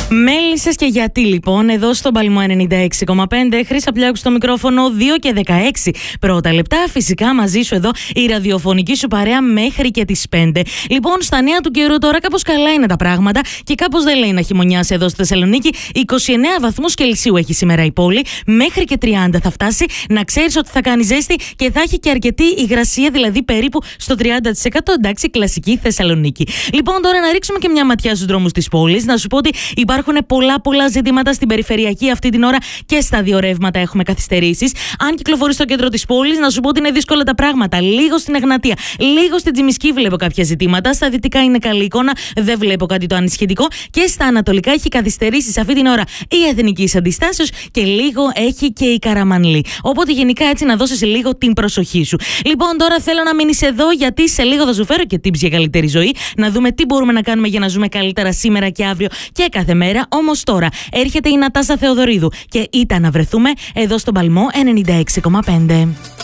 Μέλισσες και γιατί λοιπόν, εδώ στον Παλμό 96,5, Χρύσα Πλιάκου στο μικρόφωνο, 2 και 16 πρώτα λεπτά. Φυσικά μαζί σου εδώ η ραδιοφωνική σου παρέα μέχρι και τις 5. Λοιπόν, στα νέα του καιρού τώρα κάπως καλά είναι τα πράγματα και κάπως δεν λέει να χειμωνιάσει εδώ στη Θεσσαλονίκη. 29 βαθμούς Κελσίου έχει σήμερα η πόλη, μέχρι και 30 θα φτάσει. Να ξέρεις ότι θα κάνει ζέστη και θα έχει και αρκετή υγρασία, δηλαδή περίπου στο 30%. Εντάξει, κλασική Θεσσαλονίκη. Λοιπόν, τώρα να ρίξουμε και μια ματιά στους δρόμους της πόλης. Να σου πω ότι υπάρχουν πολλά ζητήματα στην περιφερειακή αυτή την ώρα και στα δύο ρεύματα έχουμε καθυστερήσεις. Αν κυκλοφορείς στο κέντρο της πόλης, να σου πω ότι είναι δύσκολα τα πράγματα. Λίγο στην Εγνατία, λίγο στην Τζιμισκή βλέπω κάποια ζητήματα. Στα δυτικά είναι καλή εικόνα, δεν βλέπω κάτι το ανησυχητικό. Και στα ανατολικά έχει καθυστερήσεις αυτή την ώρα η Εθνικής Αντιστάσεως και λίγο έχει και η Καραμανλή. Οπότε γενικά έτσι να δώσεις λίγο την προσοχή σου. Λοιπόν, τώρα θέλω να μείνεις εδώ, γιατί σε λίγο θα σου φέρω και tips για καλύτερη ζωή. Να δούμε τι μπορούμε να κάνουμε για να ζούμε καλύτερα σήμερα και αύριο και κάθε μέρα. Όμως τώρα έρχεται η Νατάσα Θεοδωρίδου και ήταν να βρεθούμε εδώ στον Παλμό 96,5.